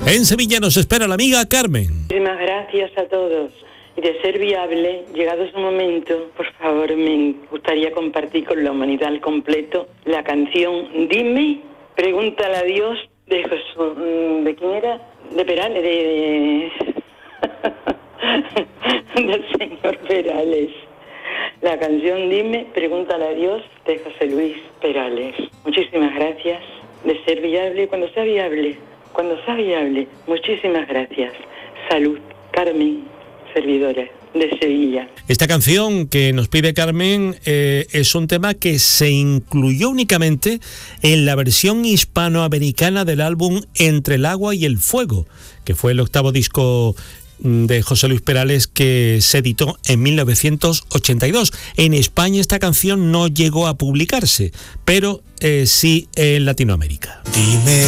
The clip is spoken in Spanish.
En Sevilla nos espera la amiga Carmen. Muchísimas gracias a todos. Y de ser viable, llegado su momento, por favor, me gustaría compartir con la humanidad al completo la canción Dime, pregúntale a Dios, de Jesús, ¿de quién era? De Perales, del señor Perales. La canción Dime, pregúntale a Dios, de José Luis Perales. Muchísimas gracias. De ser viable, cuando sea viable, muchísimas gracias. Salud, Carmen, servidora de Sevilla. Esta canción que nos pide Carmen es un tema que se incluyó únicamente en la versión hispanoamericana del álbum Entre el agua y el fuego, que fue el 8º disco de José Luis Perales que se editó en 1982. En España esta canción no llegó a publicarse, pero sí en Latinoamérica. Dime